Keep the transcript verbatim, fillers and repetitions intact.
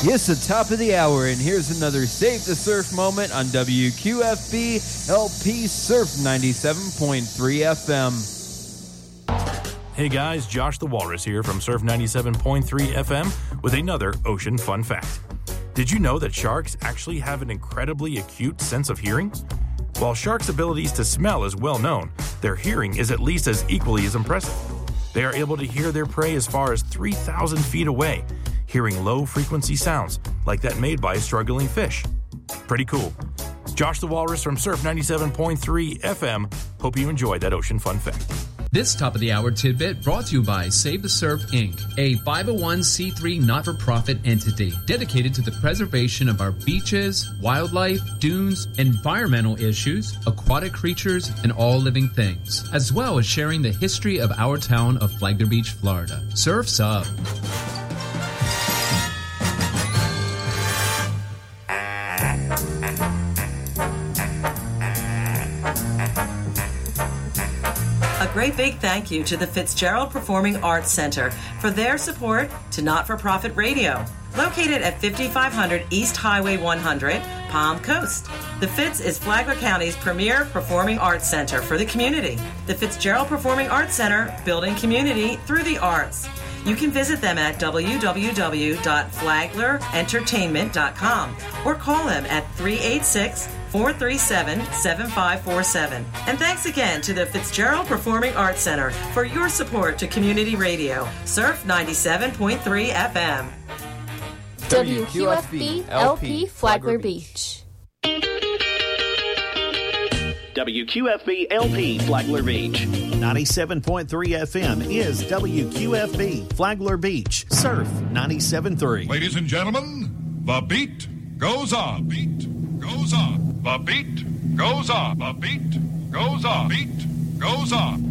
Yes, the top of the hour, and here's another Save the Surf moment on W Q F B L P Surf ninety-seven point three F M. Hey guys, Josh the Walrus here from Surf ninety-seven point three F M with another ocean fun fact. Did you know that sharks actually have an incredibly acute sense of hearing? While sharks' abilities to smell is well known, their hearing is at least as equally as impressive. They are able to hear their prey as far as three thousand feet away, hearing low-frequency sounds like that made by a struggling fish. Pretty cool. Josh the Walrus from Surf ninety-seven point three F M. Hope you enjoyed that ocean fun fact. This top-of-the-hour tidbit brought to you by Save the Surf, Incorporated, a five oh one c three not-for-profit entity dedicated to the preservation of our beaches, wildlife, dunes, environmental issues, aquatic creatures, and all living things, as well as sharing the history of our town of Flagler Beach, Florida. Surf's up. A great big thank you to the Fitzgerald Performing Arts Center for their support to Not-for-Profit Radio, located at fifty-five hundred East Highway one hundred, Palm Coast. The Fitz is Flagler County's premier performing arts center for the community. The Fitzgerald Performing Arts Center, building community through the arts. You can visit them at w w w dot flagler entertainment dot com or call them at three eight six, four three seven, seven five four seven. And thanks again to the Fitzgerald Performing Arts Center for your support to community radio. Surf ninety-seven point three F M. W Q F B L P Flagler Beach. W Q F B L P Flagler Beach. ninety-seven point three F M is W Q F B Flagler Beach. Surf ninety-seven point three. Ladies and gentlemen, the beat goes on. Beat goes on. The beat goes on. The beat goes on. Beat goes on.